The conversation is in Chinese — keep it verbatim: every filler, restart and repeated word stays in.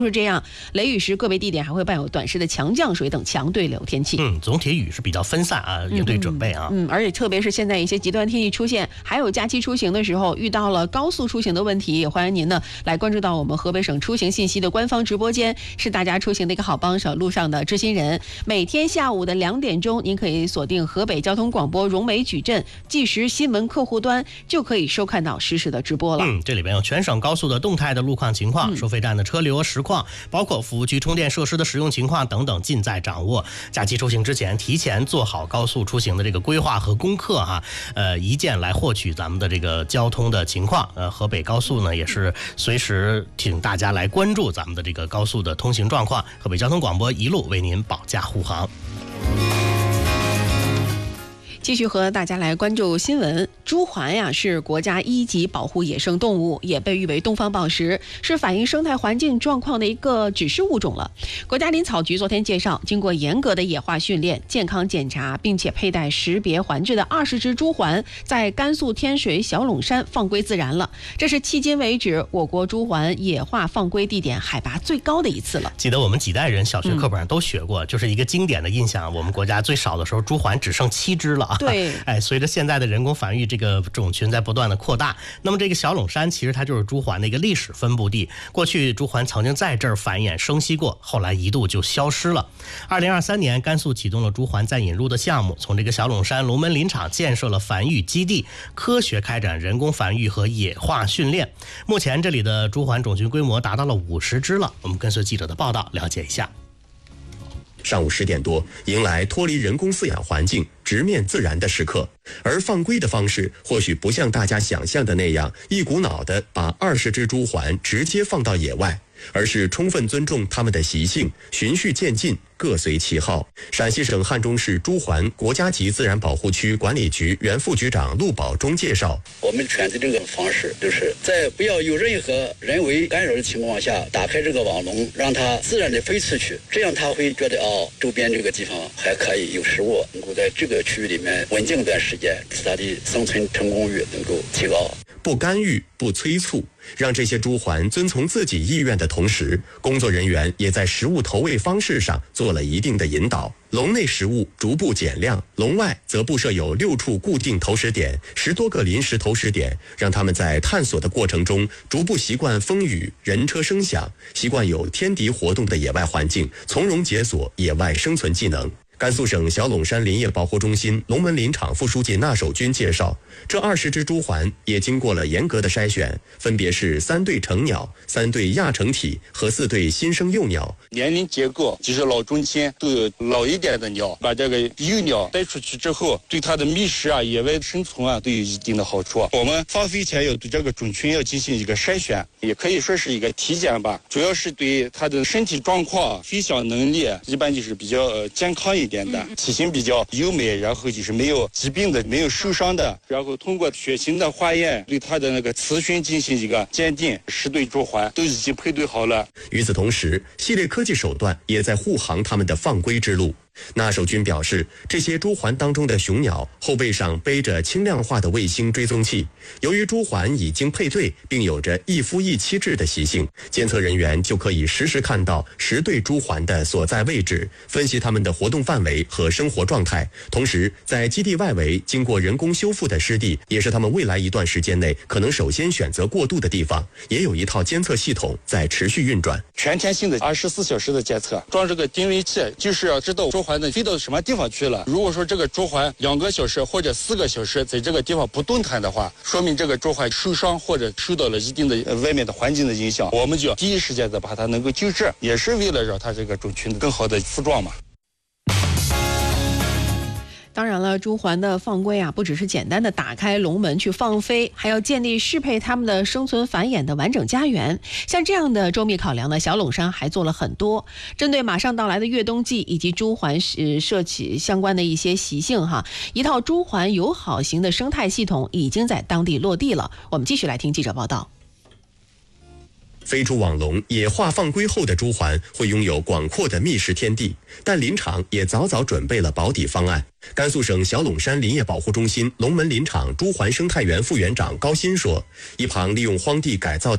是这样，雷雨时个别地点还会伴有短时的强降水等强对流天气。 嗯，总体雨是比较分散啊，应对准备啊。 嗯, 嗯，而且特别是现在一些极端天气出现，还有假期出行的时候遇到了高速出行的问题，也欢迎您呢来关注到我们河北省出行信息的官方直播间，是大家出行的一个好帮手，路上的知心人。每天下午的两点钟，您可以锁定河北交通广播荣美矩阵即时新闻客户端，就可以收看到实时的直播了。 嗯，这里边有全省高速的动态的路况情况、嗯、收费站的车流实况，包括服务区充电设施的使用情况等等，尽在掌握。假期出行之前，提前做好高速出行的这个规划和功课哈、啊，呃，一键来获取咱们的这个交通的情况。呃，河北高速呢也是随时请大家来关注咱们的这个高速的通行状况。河北交通广播一路为您保驾护航。 继续和大家来关注新闻。朱鹮呀是国家一级保护野生动物，也被誉为东方宝石，是反映生态环境状况的一个指示物种了。国家林草局昨天介绍，经过严格的野化训练、健康检查，并且佩戴识别环质的二十只朱鹮，在甘肃天水小陇山放归自然了。这是迄今为止我国朱鹮野化放归地点海拔最高的一次了。 记得我们几代人小学课本上都学过，嗯、就是一个经典的印象。我们国家最少的时候，朱鹮只剩七只了。 对， 哎，随着现在的人工繁育，这个种群在不断的扩大。那么这个小陇山其实它就是朱鹮的一个历史分布地。过去朱鹮曾经在这儿繁衍生息过，后来一度就消失了。二零二三年，甘肃启动了朱鹮再引入的项目，从这个小陇山龙门林场建设了繁育基地，科学开展人工繁育和野化训练。目前这里的朱鹮种群规模达到了五十只了。我们跟随记者的报道了解一下。 上午十点多，迎来脱离人工饲养环境、直面自然的时刻。而放归的方式或许不像大家想象的那样，一股脑的把二十只朱鹮直接放到野外，而是充分尊重它们的习性，循序渐进，各随其好。陕西省汉中市朱鹮国家级自然保护区管理局原副局长陆宝忠介绍， 我们选择这个方式，就是在不要有任何人为干扰的情况下，打开这个网笼，让它自然的飞出去，这样它会觉得哦，周边这个地方还可以有食物，能够在这个区域里面稳定一段时间，使它的生存成功率能够提高。 不干预，不催促，让这些朱鹮遵从自己意愿的同时，工作人员也在食物投喂方式上做了一定的引导。笼内食物逐步减量，笼外则布设有六处固定投食点，十多个临时投食点，让他们在探索的过程中逐步习惯风雨、人车声响，习惯有天敌活动的野外环境，从容解锁野外生存技能。甘肃省小陇山林业保护中心龙门林场副书记纳守军介绍，这二十只朱鹮也经过了严格的筛选，分别是三对成鸟、三对亚成体和四对新生幼鸟。 年龄结构就是老中青，都有老一点的鸟，把这个幼鸟带出去之后，对它的觅食啊、野外生存啊都有一定的好处。我们放飞前要对这个种群要进行一个筛选，也可以说是一个体检吧，主要是对它的身体状况、飞翔能力，一般就是比较呃健康一点的，体型比较优美，然后就是没有疾病的、没有受伤的，然后通过血型的化验对它的那个雌雄进行一个鉴定，十对朱鹮都已经配对好了。 与此同时，系列科技手段也在护航他们的放归之路。纳守军表示，这些朱鹮当中的雄鸟后背上背着轻量化的卫星追踪器，由于朱鹮已经配对并有着一夫一妻制的习性，监测人员就可以实时看到十对朱鹮的所在位置，分析它们的活动范围和生活状态。同时，在基地外围经过人工修复的湿地，也是他们未来一段时间内可能首先选择过渡的地方，也有一套监测系统在持续运转。 全天性的二十四小时的监测，装这个定位器，就是要知道朱鹮的飞到什么地方去了。如果说这个朱鹮两个小时或者四个小时在这个地方不动弹的话，说明这个朱鹮受伤或者受到了一定的外面的环境的影响，我们就要第一时间的把它能够救治，也是为了让它这个种群更好的茁壮嘛。 当然了，朱鹮的放归啊，不只是简单的打开笼门去放飞，还要建立适配它们的生存繁衍的完整家园。像这样的周密考量呢，小陇山还做了很多。针对马上到来的越冬季以及朱鹮呃涉及相关的一些习性哈，一套朱鹮友好型的生态系统已经在当地落地了。我们继续来听记者报道。 飞出网笼，野化放归后的朱鹮会拥有广阔的觅食天地，但林场也早早准备了保底方案。甘肃省小陇山林业保护中心龙门林场朱鹮生态园副园长高鑫说，一旁利用荒地改造